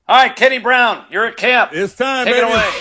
All right, Kenny Brown, you're at camp. It's time, Take baby. it away.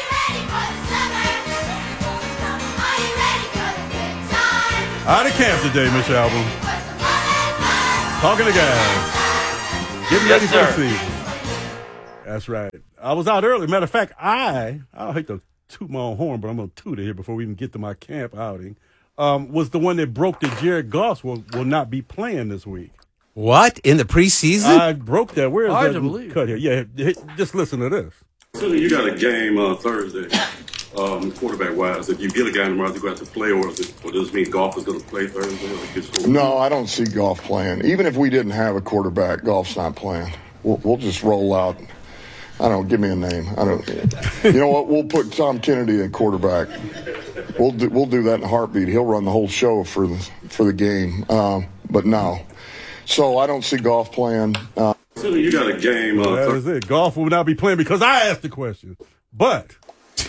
Out of camp today, Miss Album. Talking to guys. Getting ready for the season. That's right. I was out early. Matter of fact, I hate to toot my own horn, but I'm going to toot it here before we even get to my camp outing. Was the one that broke that Jared Goff will not be playing this week. What? In the preseason? I broke that. Where is Hard that to believe. cut here? Yeah, just listen to this. You got a game Thursday, quarterback-wise. If you get a guy tomorrow, you're going to have to play, or does it mean Goff is going to play Thursday? No, I don't see Goff playing. Even if we didn't have a quarterback, Goff's not playing. We'll just roll out. I don't give me a name. I don't. You know what? We'll put Tom Kennedy at quarterback. We'll do that in a heartbeat. He'll run the whole show for the game. But no. So I don't see Goff playing. You got a game. That is it. Goff will not be playing because I asked the question. But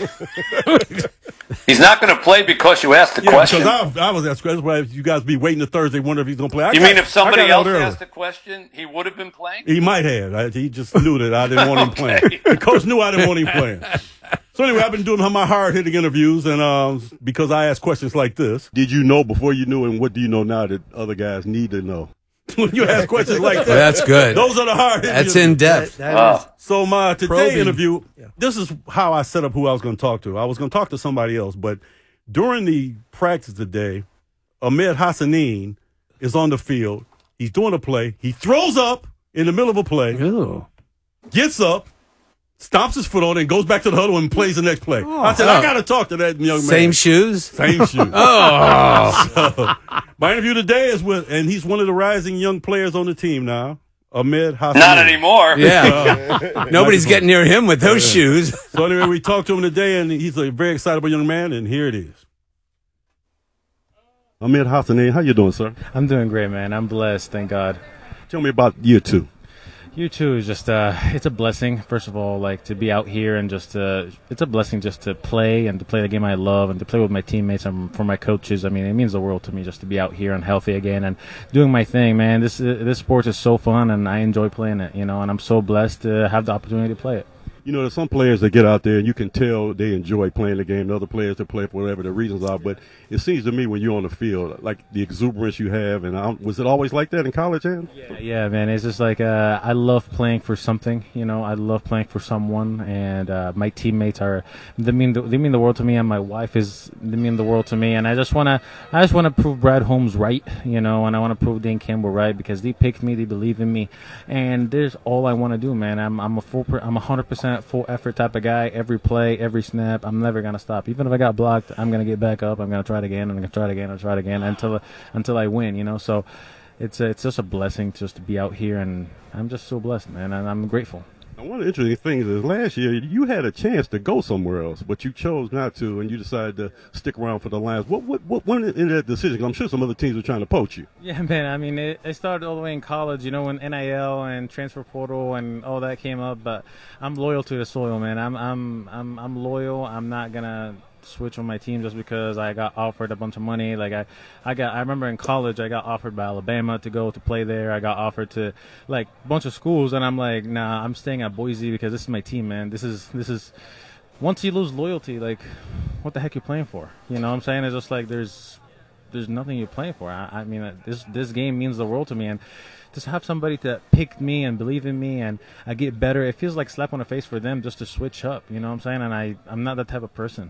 He's not going to play because you asked the question. Because I was asked the question. Why you guys be waiting to Thursday, wonder if he's going to play. You mean if somebody else asked the question, he would have been playing? He might have. He just knew that I didn't want him playing. The coach knew I didn't want him playing. So anyway, I've been doing my hard-hitting interviews, and because I ask questions like this, did you know before you knew, and what do you know now that other guys need to know? When you ask questions like that. Well, that's good. Those are the hard-hitting That's in depth. So my today Probing. interview, this is how I set up who I was going to talk to. I was going to talk to somebody else, but during the practice today, Ahmed Hassanin is on the field. He's doing a play. He throws up in the middle of a play, gets up, stomps his foot on it, and goes back to the huddle and plays the next play. I said, I got to talk to that young man. Same shoes? Same shoes. So, my interview today is with, and he's one of the rising young players on the team now, Ahmed Hassanin. Not anymore. Yeah. Nobody's getting near him with those shoes. So anyway, we talked to him today, and he's a very excitable young man, and here it is. Ahmed Hassanin, how you doing, sir? I'm doing great, man. I'm blessed, thank God. Tell me about year two. You too is just it's a blessing. First of all, like to be out here and just it's a blessing just to play and to play the game I love and to play with my teammates and for my coaches. I mean, it means the world to me just to be out here and healthy again and doing my thing, man. This sport is so fun and I enjoy playing it, and I'm so blessed to have the opportunity to play it. There's some players that get out there and you can tell they enjoy playing the game. The other players that play for whatever the reasons are. But it seems to me when you're on the field, like the exuberance you have, and was it always like that in college, Ann? Yeah, man. It's just like I love playing for something. I love playing for someone, and my teammates they mean the world to me, and my wife they mean the world to me. And I just wanna prove Brad Holmes right, and I want to prove Dane Campbell right because they picked me, they believe in me, and there's all I want to do, man. I'm 100% full effort type of guy. Every play, every snap, I'm never gonna stop. Even if I got blocked, I'm gonna get back up. I'm gonna try it again. I'm gonna try it again. I'll try it again until I win. So it's just a blessing just to be out here, and I'm just so blessed, man, and I'm grateful. Now, one of the interesting things is last year you had a chance to go somewhere else, but you chose not to, and you decided to stick around for the Lions. What went into that decision? 'Cause I'm sure some other teams were trying to poach you. Yeah, man. I mean, it started all the way in college, when NIL and transfer portal and all that came up. But I'm loyal to the soil, man. I'm loyal. I'm not gonna switch on my team just because I got offered a bunch of money. Like I remember in college I got offered by Alabama to go to play there. I got offered to like a bunch of schools, and I'm like, nah, I'm staying at Boise because this is my team, man. This is once you lose loyalty, like what the heck you playing for? You know what I'm saying? It's just like there's nothing you're playing for. I mean, this game means the world to me, and just have somebody to pick me and believe in me and I get better. It feels like a slap on the face for them just to switch up, you know what I'm saying? And I'm not that type of person.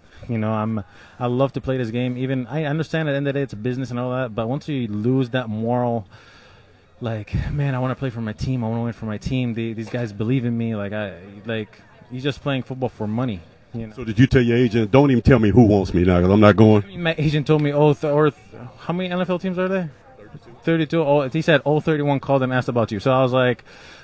I love to play this game. Even I understand at the end of the day it's a business and all that, but once you lose that moral, like, man, I want to play for my team. I want to win for my team. These guys believe in me. You're just playing football for money. So did you tell your agent, don't even tell me who wants me now because I'm not going? My agent told me, how many NFL teams are there? 32. Oh, he said, 31 called and asked about you. So I was like,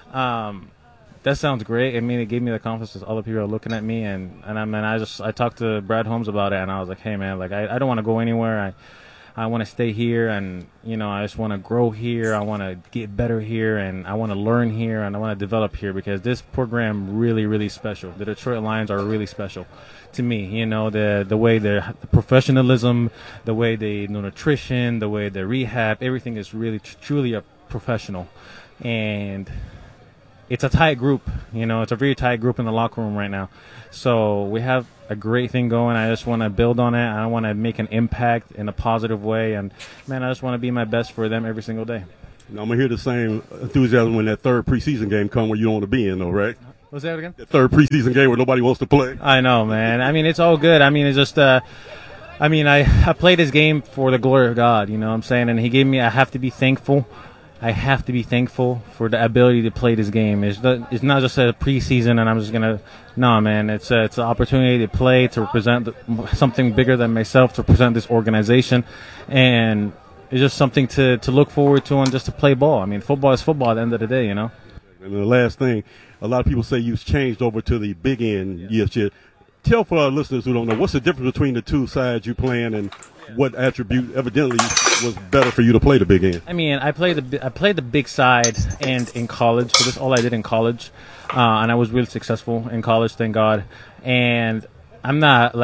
that sounds great. I mean, it gave me the confidence that other people are looking at me, and I talked to Brad Holmes about it, and I was like, hey man, like I don't want to go anywhere. I want to stay here, and I just want to grow here. I want to get better here, and I want to learn here, and I want to develop here because this program really, really special. The Detroit Lions are really special to me. The way the professionalism, the way they nutrition, the way the rehab, everything is really truly a professional, and it's a tight group. It's a very tight group in the locker room right now. So we have a great thing going. I just want to build on it. I want to make an impact in a positive way. And, man, I just want to be my best for them every single day. Now, I'm going to hear the same enthusiasm when that third preseason game come where you don't want to be in, though, right? What's that again? The third preseason game where nobody wants to play. I know, man. I mean, it's all good. I mean, it's just I played this game for the glory of God, you know what I'm saying? And he gave me – I have to be thankful. I have to be thankful for the ability to play this game. It's not just a preseason and I'm just going to – no, man. It's an opportunity to play, to represent something bigger than myself, to represent this organization. And it's just something to look forward to and just to play ball. I mean, football is football at the end of the day, you know? And the last thing, a lot of people say you've changed over to the big end. Yes. Tell for our listeners who don't know, what's the difference between the two sides you playing and what attribute evidently was better for you to play the big end? I mean, I played the big side and in college, so that's all I did in college, and I was really successful in college, thank God. And I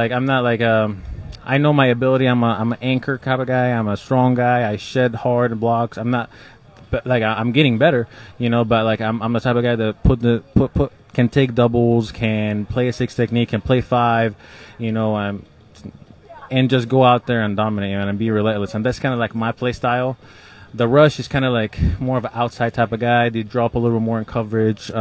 know my ability. I'm an anchor kind of guy. I'm a strong guy. I shed hard blocks. I'm getting better, you know. But I'm the type of guy that can take doubles, can play a 6 technique, can play 5, you know, and just go out there and dominate, man, and be relentless. And that's kind of like my play style. The rush is kind of like more of an outside type of guy. They drop a little more in coverage.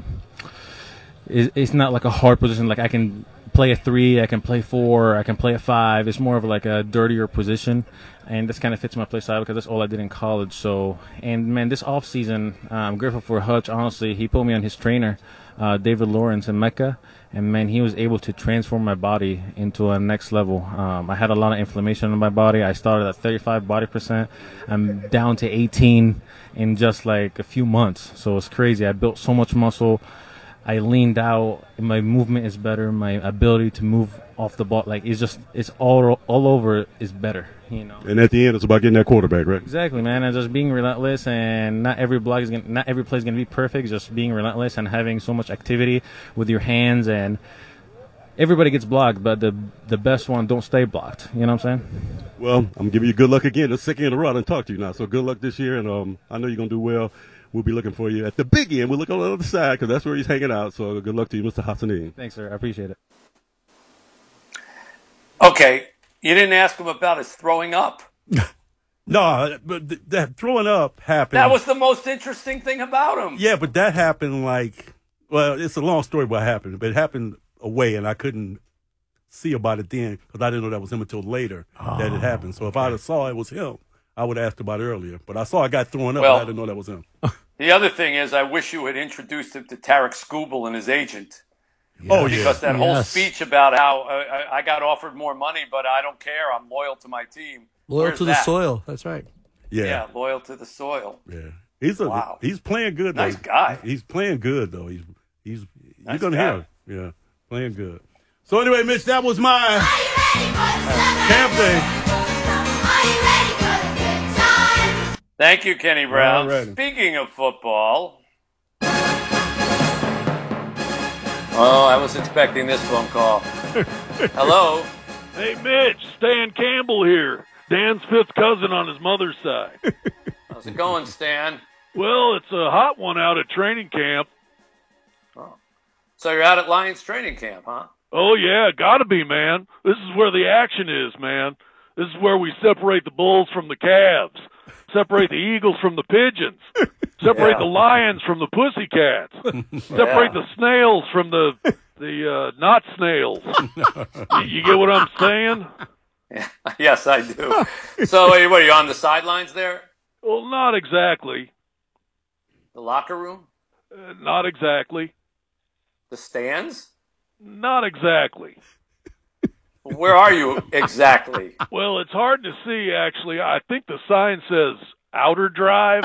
It's not like a hard position. Like I can play a 3, I can play 4, I can play a 5. It's more of like a dirtier position. And this kind of fits my play style because that's all I did in college. So, and man, this off season, I'm grateful for Hutch. Honestly, he put me on his trainer, David Lawrence in Mecca, and man, he was able to transform my body into a next level. I had a lot of inflammation in my body. I started at 35 body percent. I'm down to 18 in just like a few months. So it's crazy. I built so much muscle. I leaned out. My movement is better. My ability to move off the ball, it's all over is better, you know. And at the end, it's about getting that quarterback, right? Exactly, man. And just being relentless. And not every play is gonna be perfect. Just being relentless and having so much activity with your hands. And everybody gets blocked, but the best one don't stay blocked. You know what I'm saying? Well, I'm giving you good luck again. The second in a row I done talked to you now. So good luck this year, and I know you're gonna do well. We'll be looking for you at the big end. We'll look on the other side because that's where he's hanging out. So good luck to you, Mr. Hassanin. Thanks, sir. I appreciate it. Okay, you didn't ask him about his throwing up. No, but that throwing up happened. That was the most interesting thing about him. Yeah, but that happened it's a long story what happened, but it happened away, and I couldn't see about it then because I didn't know that was him until later that it happened. So if I saw it was him, I would have asked about it earlier. But I saw I got thrown up, but I didn't know that was him. The other thing is, I wish you had introduced him to Tarek Skubal and his agent. Oh, yeah. Because that whole speech about how I got offered more money, but I don't care. I'm loyal to my team. Loyal Where's to the soil. That's right. Yeah, loyal to the soil. Yeah. He's playing good, though. Nice guy. He's playing good, though. You're Nice going to guy. hear him. Yeah, playing good. So anyway, Mitch, that was my camp day. Thank you, Kenny Brown. Alrighty. Speaking of football. Oh, I was expecting this phone call. Hello. Hey, Mitch, Stan Campbell here. Dan's fifth cousin on his mother's side. How's it going, Stan? Well, it's a hot one out at training camp. Oh. So you're out at Lions training camp, huh? Oh, yeah, gotta be, man. This is where the action is, man. This is where we separate the bulls from the calves, separate the eagles from the pigeons, separate the lions from the pussycats, separate the snails from the not snails. You get what I'm saying? Yes, I do. So, what are you on the sidelines there? Well, not exactly. The locker room? Not exactly. The stands? Not exactly. Where are you exactly? Well, it's hard to see, actually. I think the sign says outer drive.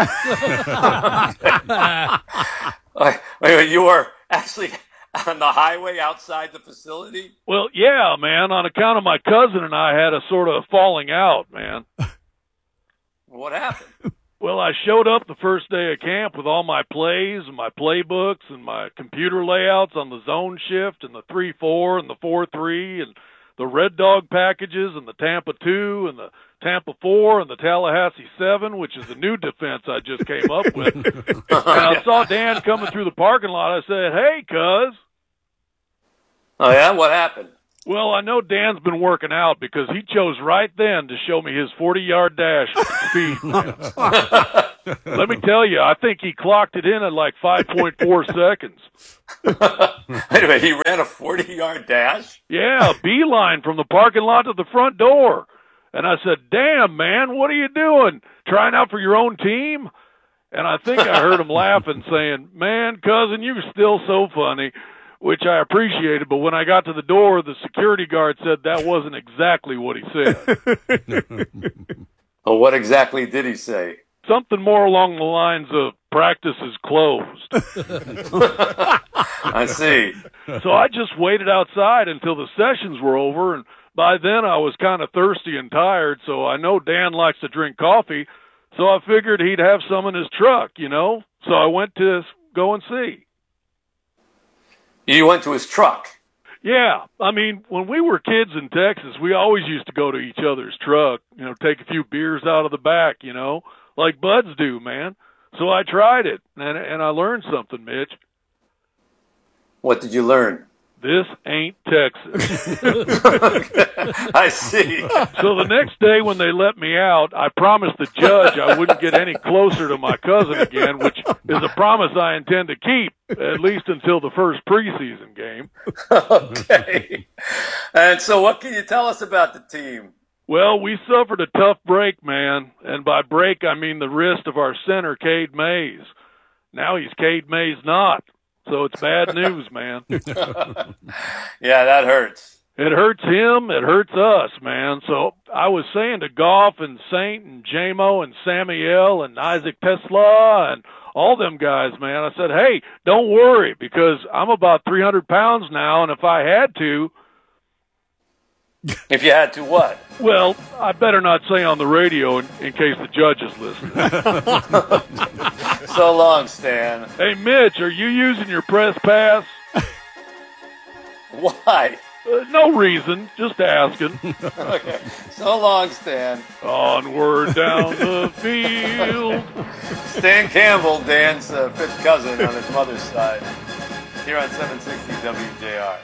Wait, you are actually on the highway outside the facility? Well, yeah, man. On account of my cousin and I had a sort of falling out, man. What happened? Well, I showed up the first day of camp with all my plays and my playbooks and my computer layouts on the zone shift and the 3-4 and the 4-3 and the Red Dog packages and the Tampa 2 and the Tampa 4 and the Tallahassee 7, which is the new defense I just came up with. And I saw Dan coming through the parking lot. I said, "Hey, cuz." Oh, yeah? What happened? Well, I know Dan's been working out because he chose right then to show me his 40-yard dash speed. Let me tell you, I think he clocked it in at like 5.4 seconds. Wait a minute, he ran a 40-yard dash? Yeah, a beeline from the parking lot to the front door. And I said, "Damn, man, what are you doing? Trying out for your own team?" And I think I heard him laughing, saying, "Man, cousin, you're still so funny," which I appreciated. But when I got to the door, the security guard said that wasn't exactly what he said. Well, what exactly did he say? Something more along the lines of practice is closed. I see. So I just waited outside until the sessions were over, and by then I was kind of thirsty and tired, so I know Dan likes to drink coffee, so I figured he'd have some in his truck, you know? So I went to go and see. You went to his truck? Yeah, I mean, when we were kids in Texas, we always used to go to each other's truck, you know, take a few beers out of the back, you know, like buds do, man. So I tried it, and I learned something, Mitch. What did you learn? This ain't Texas. I see. So the next day when they let me out, I promised the judge I wouldn't get any closer to my cousin again, which is a promise I intend to keep, at least until the first preseason game. Okay. And so what can you tell us about the team? Well, we suffered a tough break, man. And by break, I mean the wrist of our center, Cade Mays. Now he's Cade Mays not. So it's bad news, man. Yeah, that hurts. It hurts him. It hurts us, man. So I was saying to Goff and Saint and J-Mo and Samuel and Isaac Tesla and all them guys, man, I said, hey, don't worry because I'm about 300 pounds now, and if I had to. If you had to what? Well, I better not say on the radio in case the judge is listening. So long, Stan. Hey, Mitch, are you using your press pass? Why? No reason, just asking. Okay. So long, Stan. Onward down the field. Stan Campbell, Dan's fifth cousin on his mother's side. Here on 760 WJR.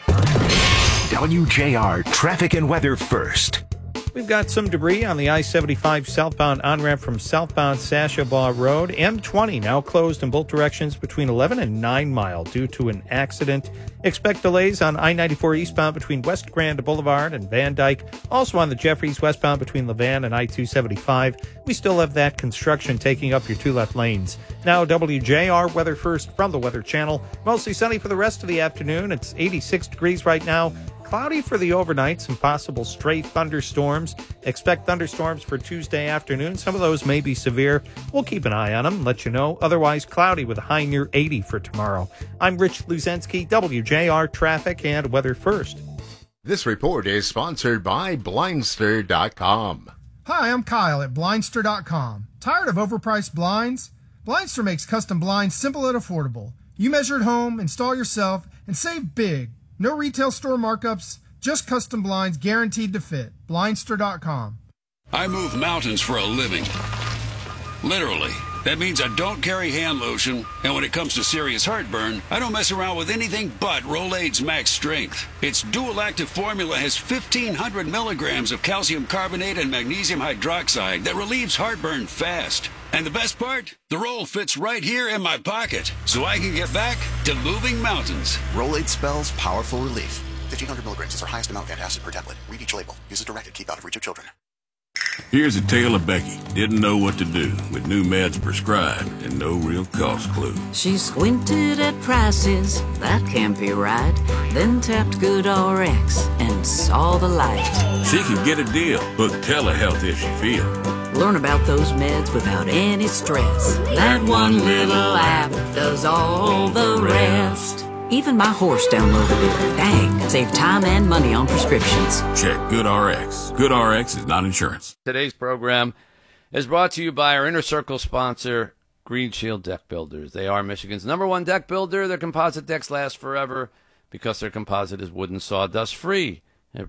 WJR Traffic and Weather First. We've got some debris on the I-75 southbound on-ramp from southbound Sashabaw Road. M20 now closed in both directions between 11 and 9 Mile due to an accident. Expect delays on I-94 eastbound between West Grand Boulevard and Van Dyke. Also on the Jeffries westbound between Levan and I-275. We still have that construction taking up your two left lanes. Now WJR Weather First from the Weather Channel. Mostly sunny for the rest of the afternoon. It's 86 degrees right now. Cloudy for the overnight, some possible stray thunderstorms. Expect thunderstorms for Tuesday afternoon. Some of those may be severe. We'll keep an eye on them, let you know. Otherwise, cloudy with a high near 80 for tomorrow. I'm Rich Luzensky, WJR Traffic and Weather First. This report is sponsored by Blindster.com. Hi, I'm Kyle at Blindster.com. Tired of overpriced blinds? Blindster makes custom blinds simple and affordable. You measure at home, install yourself, and save big. No retail store markups, just custom blinds guaranteed to fit. Blindster.com. I move mountains for a living. Literally. That means I don't carry hand lotion, and when it comes to serious heartburn, I don't mess around with anything but Rolaids Max Strength. Its dual-active formula has 1,500 milligrams of calcium carbonate and magnesium hydroxide that relieves heartburn fast. And the best part? The roll fits right here in my pocket, so I can get back to moving mountains. Rolaids spells powerful relief. 1,500 milligrams is our highest amount of antacid per tablet. Read each label. Use as directed. Keep out of reach of children. Here's a tale of Becky. Didn't know what to do with new meds prescribed and no real cost clue. She squinted at prices, that can't be right. Then tapped GoodRx and saw the light. She could get a deal. Book telehealth if she feel. Learn about those meds without any stress. That one little app does all the rest. Even my horse downloaded it. Dang, save time and money on prescriptions. Check GoodRx. GoodRx is not insurance. Today's program is brought to you by our Inner Circle sponsor, Green Shield Deck Builders. They are Michigan's #1 deck builder. Their composite decks last forever because their composite is wood and sawdust free. They're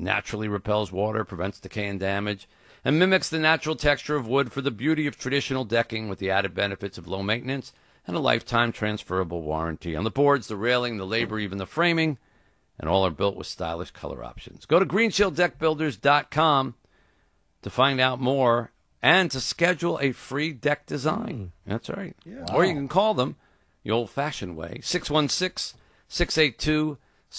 naturally repels water, prevents decay and damage, and mimics the natural texture of wood for the beauty of traditional decking with the added benefits of low maintenance and a lifetime transferable warranty. On the boards, the railing, the labor, even the framing, and all are built with stylish color options. Go to greenshielddeckbuilders.com to find out more and to schedule a free deck design. That's right. Yeah. Or you can call them the old-fashioned way, 616-682-7428,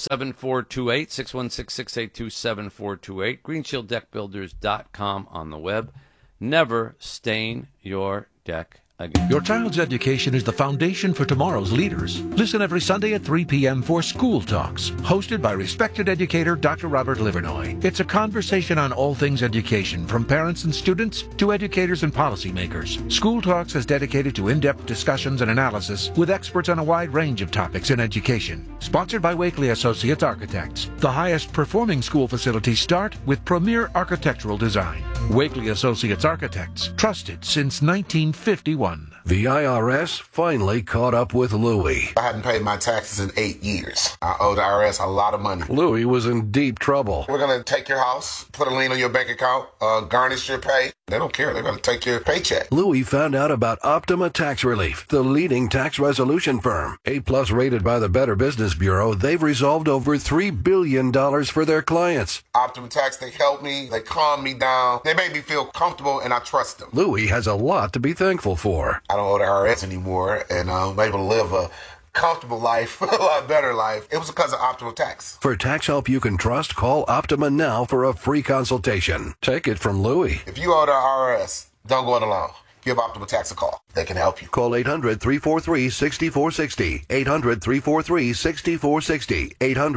616-682-7428, greenshielddeckbuilders.com on the web. Never stain your deck again. Your child's education is the foundation for tomorrow's leaders. Listen every Sunday at 3 p.m. for School Talks, hosted by respected educator Dr. Robert Livernoy. It's a conversation on all things education, from parents and students to educators and policymakers. School Talks is dedicated to in-depth discussions and analysis with experts on a wide range of topics in education. Sponsored by Wakely Associates Architects. The highest performing school facilities start with premier architectural design. Wakely Associates Architects, trusted since 1951. The IRS finally caught up with Louie. I hadn't paid my taxes in 8 years. I owe the IRS a lot of money. Louie was in deep trouble. We're going to take your house, put a lien on your bank account, garnish your pay. They don't care. They're going to take your paycheck. Louie found out about Optima Tax Relief, the leading tax resolution firm. A-plus rated by the Better Business Bureau, they've resolved over $3 billion for their clients. Optima Tax, they help me. They calm me down. They make me feel comfortable, and I trust them. Louie has a lot to be thankful for. I don't owe the IRS anymore, and I'm able to live a comfortable life, a lot better life. It was because of Optima Tax. For tax help you can trust, call Optima now for a free consultation. Take it from Louie. If you owe the IRS, don't go it alone. Give Optima Tax a call. They can help you. Call 800-343-6460. 800-343-6460.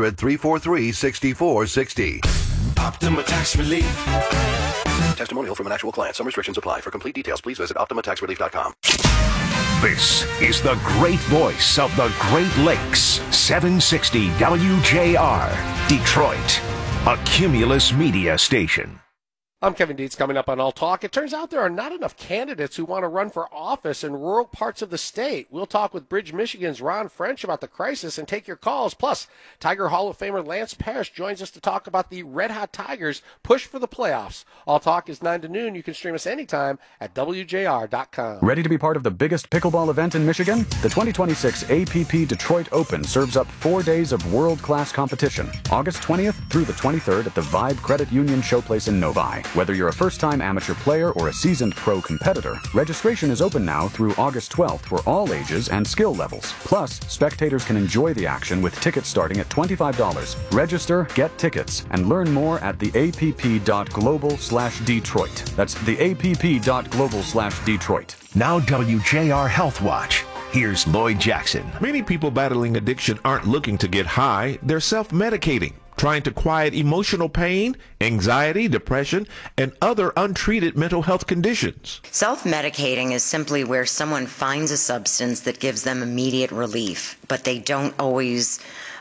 800-343-6460. Optima Tax Relief. Testimonial from an actual client. Some restrictions apply. For complete details, please visit OptimaTaxRelief.com. This is the great voice of the Great Lakes. 760 WJR, Detroit. A Cumulus Media station. I'm Kevin Dietz. Coming up on All Talk. It turns out there are not enough candidates who want to run for office in rural parts of the state. We'll talk with Bridge, Michigan's Ron French about the crisis and take your calls. Plus, Tiger Hall of Famer Lance Parrish joins us to talk about the Red Hot Tigers' push for the playoffs. All Talk is 9 to noon. You can stream us anytime at WJR.com. Ready to be part of the biggest pickleball event in Michigan? The 2026 APP Detroit Open serves up 4 days of world-class competition, August 20th through the 23rd at the Vibe Credit Union Showplace in Novi. Whether you're a first-time amateur player or a seasoned pro competitor, registration is open now through August 12th for all ages and skill levels. Plus, spectators can enjoy the action with tickets starting at $25. Register, get tickets, and learn more at theapp.global/Detroit. That's theapp.global/Detroit. Now WJR Health Watch. Here's Lloyd Jackson. Many people battling addiction aren't looking to get high. They're self-medicating, trying to quiet emotional pain, anxiety, depression, and other untreated mental health conditions. Self-medicating is simply where someone finds a substance that gives them immediate relief, but they don't always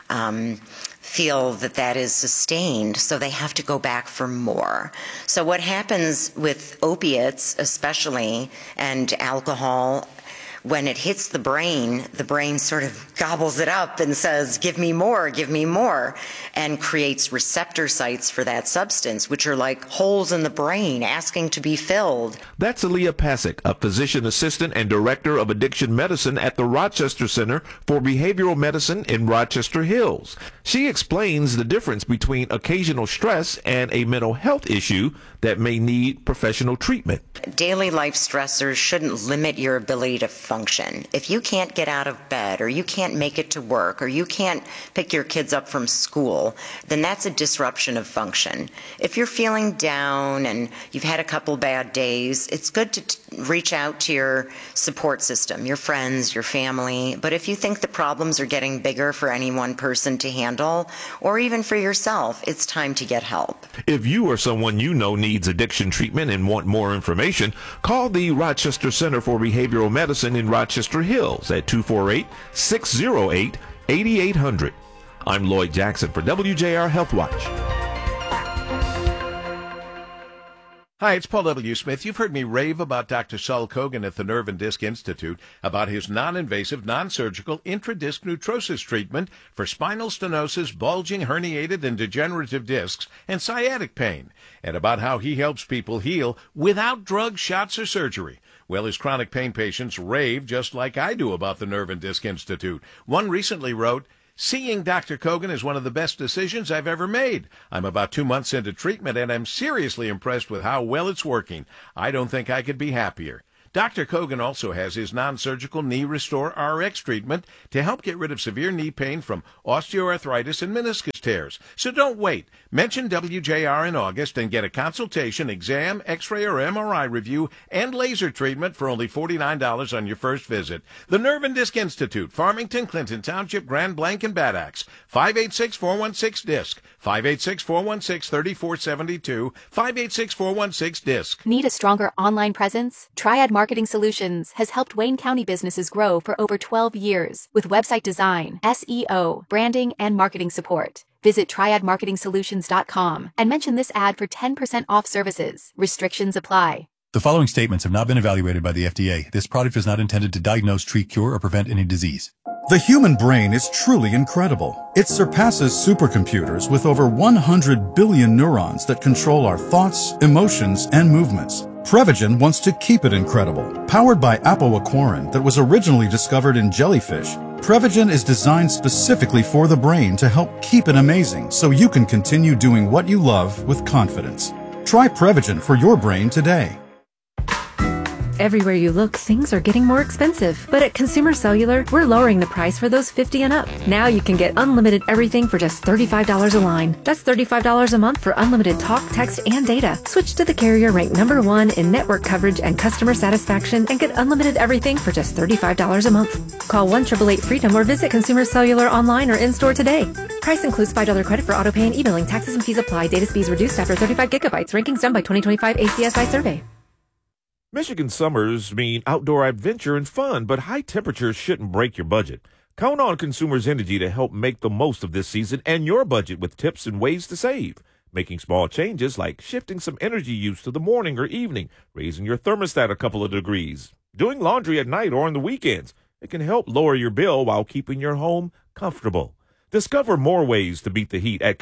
feel that is sustained, so they have to go back for more. So what happens with opiates especially, and alcohol, when it hits the brain sort of gobbles it up and says, give me more, and creates receptor sites for that substance, which are like holes in the brain asking to be filled. That's Aaliyah Pasick, a physician assistant and director of addiction medicine at the Rochester Center for Behavioral Medicine in Rochester Hills. She explains the difference between occasional stress and a mental health issue that may need professional treatment. Daily life stressors shouldn't limit your ability to function. If you can't get out of bed, or you can't make it to work, or you can't pick your kids up from school, then that's a disruption of function. If you're feeling down and you've had a couple bad days, it's good to reach out to your support system, your friends, your family. But if you think the problems are getting bigger for any one person to handle, or even for yourself, it's time to get help. If you or someone you know needs addiction treatment and want more information, call the Rochester Center for Behavioral Medicine in Rochester Hills at 248-608-8800. I'm Lloyd Jackson for WJR Health Watch. Hi, it's Paul W. Smith. You've heard me rave about Dr. Saul Kogan at the Nerve and Disc Institute about his non-invasive, non-surgical intradisc neutrosis treatment for spinal stenosis, bulging, herniated, and degenerative discs, and sciatic pain, and about how he helps people heal without drugs, shots, or surgery. Well, his chronic pain patients rave just like I do about the Nerve and Disc Institute. One recently wrote, "Seeing Dr. Kogan is one of the best decisions I've ever made. I'm about 2 months into treatment, and I'm seriously impressed with how well it's working. I don't think I could be happier." Dr. Kogan also has his non-surgical Knee Restore RX treatment to help get rid of severe knee pain from osteoarthritis and meniscus tears. So don't wait. Mention WJR in August and get a consultation, exam, x-ray, or MRI review, and laser treatment for only $49 on your first visit. The Nerve and Disc Institute, Farmington, Clinton Township, Grand Blanc, and Bad Axe. 586-416-DISC. 586-416-3472. 586-416-DISC. Need a stronger online presence? Triad Marketing Solutions has helped Wayne County businesses grow for over 12 years with website design, SEO, branding, and marketing support. Visit triadmarketingsolutions.com and mention this ad for 10% off services. Restrictions apply. The following statements have not been evaluated by the FDA. This product is not intended to diagnose, treat, cure, or prevent any disease. The human brain is truly incredible. It surpasses supercomputers with over 100 billion neurons that control our thoughts, emotions, and movements. Prevagen wants to keep it incredible. Powered by apoaquarin that was originally discovered in jellyfish, Prevagen is designed specifically for the brain to help keep it amazing so you can continue doing what you love with confidence. Try Prevagen for your brain today. Everywhere you look, things are getting more expensive. But at Consumer Cellular, we're lowering the price for those 50 and up. Now you can get unlimited everything for just $35 a line. That's $35 a month for unlimited talk, text, and data. Switch to the carrier ranked #1 in network coverage and customer satisfaction and get unlimited everything for just $35 a month. Call 1-888-FREEDOM or visit Consumer Cellular online or in-store today. Price includes $5 credit for autopay and e-billing. Taxes and fees apply. Data speeds reduced after 35 gigabytes. Rankings done by 2025 ACSI survey. Michigan summers mean outdoor adventure and fun, but high temperatures shouldn't break your budget. Count on Consumers Energy to help make the most of this season and your budget with tips and ways to save. Making small changes like shifting some energy use to the morning or evening, raising your thermostat a couple of degrees, doing laundry at night or on the weekends. It can help lower your bill while keeping your home comfortable. Discover more ways to beat the heat at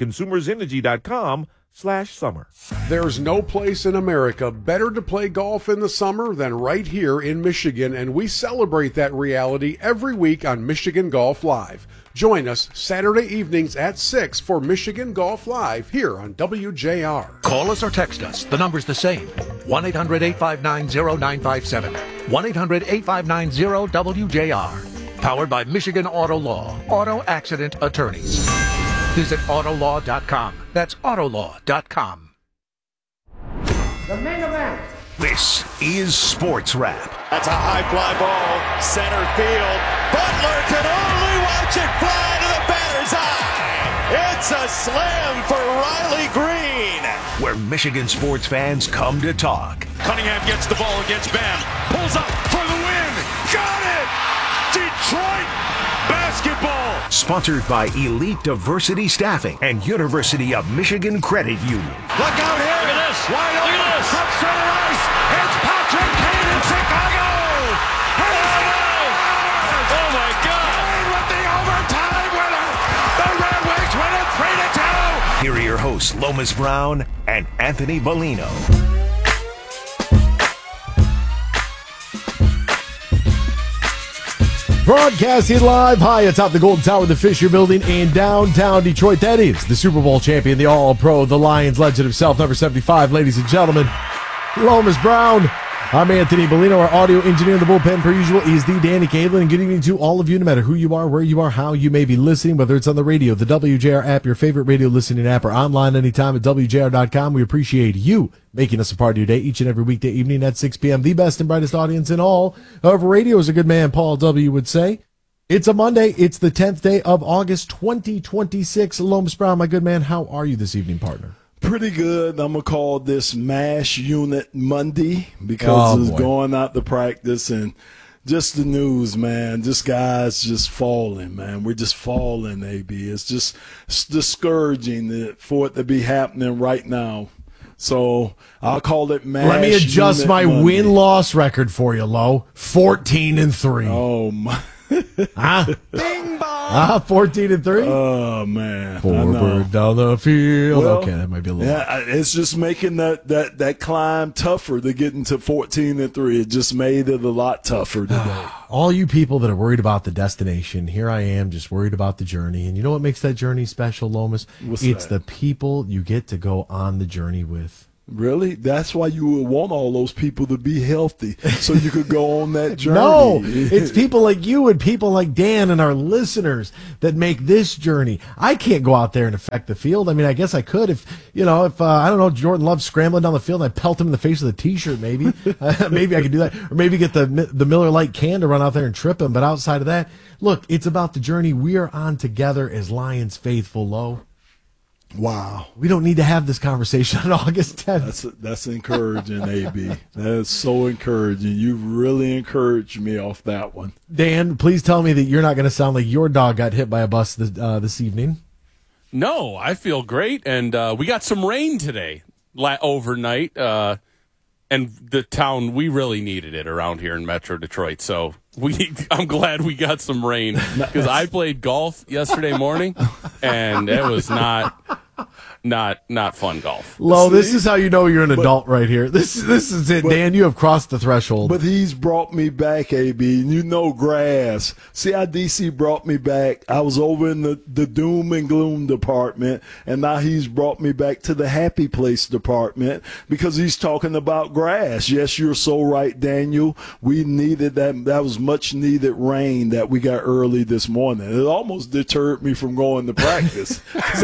consumersenergy.com/summer. There's no place in America better to play golf in the summer than right here in Michigan, and we celebrate that reality every week on Michigan Golf Live. Join us Saturday evenings at 6 for Michigan Golf Live here on WJR. Call us or text us. The number's the same. 1-800-859-0957. 1-800-859-0WJR. Powered by Michigan Auto Law. Auto Accident Attorneys. Visit Autolaw.com. That's Autolaw.com. The main event. This is Sports Wrap. That's a high fly ball, center field. Butler can only watch it fly to the batter's eye. It's a slam for Riley Green. Where Michigan sports fans come to talk. Cunningham gets the ball against Bam. Pulls up for the win. Got it! Detroit basketball. Sponsored by Elite Diversity Staffing and University of Michigan Credit Union. Look out here. Look at this. Wide open. Look at this. Up center ice. It's Patrick Kane in Chicago. Oh, my God. With the overtime winner. The Red Wings win it 3-2. Here are your hosts, Lomas Brown and Anthony Bellino. Broadcasting live high atop the Golden Tower of the Fisher Building in downtown Detroit. That is the Super Bowl champion, the All-Pro, the Lions legend himself, number 75, ladies and gentlemen, Lomas Brown. I'm Anthony Bellino. Our audio engineer in the bullpen, per usual, is the Danny Caitlin. And good evening to all of you, no matter who you are, where you are, how you may be listening, whether it's on the radio, the WJR app, your favorite radio listening app, or online anytime at WJR.com. We appreciate you making us a part of your day each and every weekday evening at 6 p.m. The best and brightest audience in all of radio, as a good man Paul W. would say. It's a Monday. It's the 10th day of August 2026. Lomas Brown, my good man, how are you this evening, partner? Pretty good. I'm going to call this MASH Unit Monday because it's going out to practice and just the news, man. This guy's just falling, man. We're just falling, AB. It's just discouraging for it to be happening right now So I'll call it MASH. Let me adjust Unit my Monday. win-loss record for you, Lo. 14-3. Oh my! Huh? Bing bong. 14-3. Oh man! Forward down the field. Well, Okay, that might be a little. Yeah, it's just making that climb tougher to get into 14-3. It just made it a lot tougher today. All you people that are worried about the destination, here I am just worried about the journey. And you know what makes that journey special, Lomas? It's the people you get to go on the journey with. Really? That's why you would want all those people to be healthy so you could go on that journey. No, it's people like you and people like Dan and our listeners that make this journey. I can't go out there and affect the field. I mean, I guess I could if I don't know, Jordan Love's scrambling down the field and I pelt him in the face with a T-shirt maybe. Maybe I could do that. Or maybe get the Miller Lite can to run out there and trip him. But outside of that, look, it's about the journey we are on together as Lions faithful, Lo. Wow. We don't need to have this conversation on August 10th. That's encouraging, AB. That's so encouraging. You really encouraged me off that one. Dan, please tell me that you're not going to sound like your dog got hit by a bus this evening. No, I feel great, and we got some rain today, overnight, and the town, we really needed it around here in Metro Detroit, so I'm glad we got some rain, because I played golf yesterday morning, and it was not fun golf. Lo, this is how you know you're an adult right here. This is it, Dan. You have crossed the threshold. But he's brought me back, AB. And you know grass. See how DC brought me back? I was over in the doom and gloom department, and now he's brought me back to the happy place department because he's talking about grass. Yes, you're so right, Daniel. We needed that. That was much needed rain that we got early this morning. It almost deterred me from going to practice.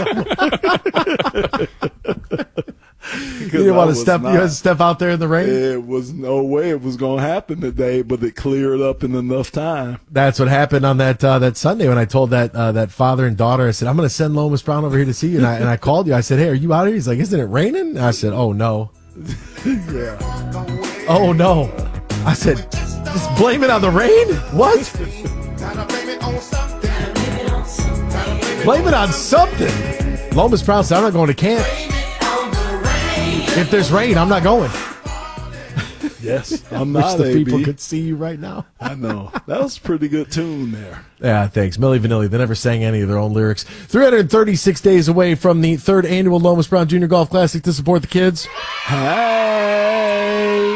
You didn't want to step out there in the rain? It was no way it was going to happen today, but it cleared up in enough time. That's what happened on that Sunday when I told that father and daughter. I said, I'm going to send Lomas Brown over here to see you, and I called you. I said, hey, are you out here? He's like, isn't it raining? And I said, oh no. Yeah. Oh no. I said, just blame it on the rain? What? Blame it on something. Lomas Brown said, I'm not going to camp. If there's rain, I'm not going. Yes, I'm Wish not. the AB. people could see you right now. I know. That was a pretty good tune there. Yeah, thanks. Milli Vanilli, they never sang any of their own lyrics. 336 days away from the third annual Lomas Brown Junior Golf Classic to support the kids. Hey!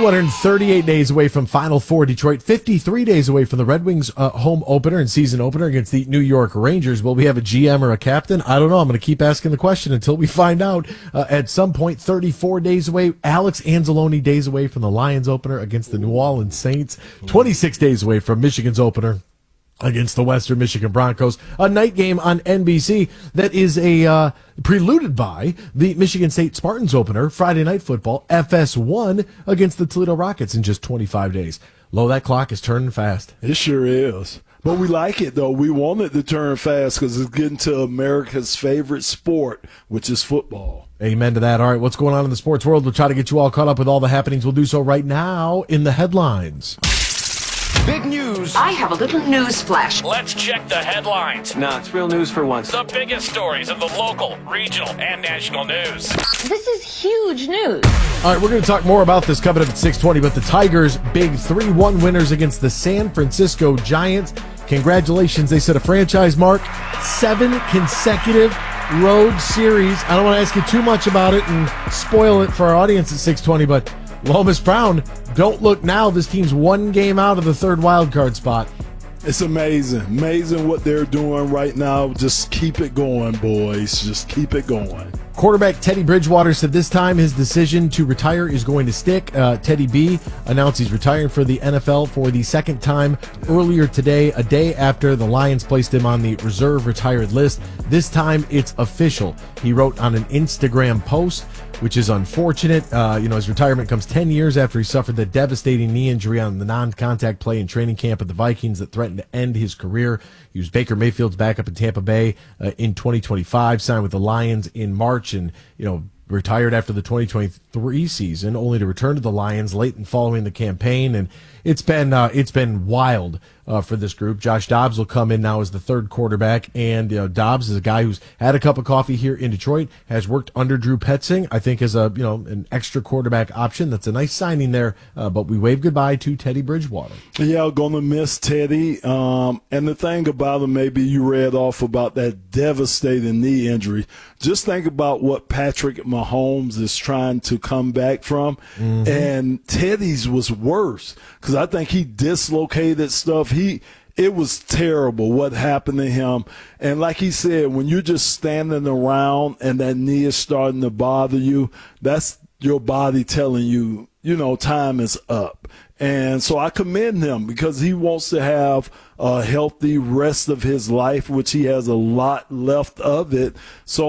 238 days away from Final Four. Detroit 53 days away from the Red Wings home opener and season opener against the New York Rangers. Will we have a GM or a captain? I don't know. I'm going to keep asking the question until we find out. At some point, 34 days away. Alex Anzalone days away from the Lions opener against the New Orleans Saints. 26 days away from Michigan's opener against the Western Michigan Broncos, a night game on NBC that is preluded by the Michigan State Spartans opener, Friday Night Football, FS1 against the Toledo Rockets in just 25 days. Lo, that clock is turning fast. It sure is. But we like it, though. We want it to turn fast because it's getting to America's favorite sport, which is football. Amen to that. All right, what's going on in the sports world? We'll try to get you all caught up with all the happenings. We'll do so right now in the headlines. Big news. I have a little news flash. Let's check the headlines. No, it's real news for once. The biggest stories of the local, regional, and national news. This is huge news. All right, we're going to talk more about this coming up at 6:20, but the Tigers' big 3-1 winners against the San Francisco Giants. Congratulations, they set a franchise mark. 7 consecutive road series. I don't want to ask you too much about it and spoil it for our audience at 6:20, but Lomas Brown, don't look now. This team's 1 game out of the third wildcard spot. It's amazing. Amazing what they're doing right now. Just keep it going, boys. Just keep it going. Quarterback Teddy Bridgewater said this time his decision to retire is going to stick. Teddy B announced he's retiring for the NFL for the second time earlier today, a day after the Lions placed him on the reserve retired list. This time it's official. He wrote on an Instagram post, which is unfortunate. His retirement comes 10 years after he suffered the devastating knee injury on the non-contact play in training camp at the Vikings that threatened to end his career. He was Baker Mayfield's backup in Tampa Bay in 2025, signed with the Lions in March, and retired after the 2023 season, only to return to the Lions late and following the campaign. And it's been wild for this group. Josh Dobbs will come in now as the third quarterback, and Dobbs is a guy who's had a cup of coffee here in Detroit, has worked under Drew Petzing, I think as an extra quarterback option. That's a nice signing there, but we wave goodbye to Teddy Bridgewater. Yeah, I'm going to miss Teddy. And the thing about him, maybe you read off about that devastating knee injury. Just think about what Patrick Mahomes is trying to come back from. Mm-hmm. And Teddy's was worse because I think he dislocated stuff. It was terrible what happened to him. And like he said, when you're just standing around and that knee is starting to bother you, that's your body telling you, time is up. And so I commend him because he wants to have a healthy rest of his life, which he has a lot left of it. So